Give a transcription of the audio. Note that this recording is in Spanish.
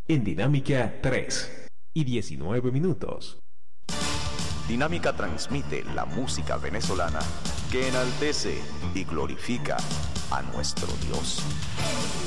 en Dinámica 3:19. Dinámica transmite la música venezolana que enaltece y glorifica a nuestro Dios.